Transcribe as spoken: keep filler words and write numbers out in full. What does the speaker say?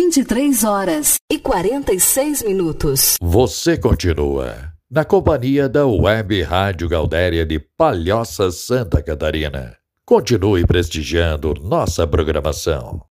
vinte e três horas e quarenta e seis minutos. Você continua na companhia da Web Rádio Gaudéria de Palhoça, Santa Catarina. Continue prestigiando nossa programação.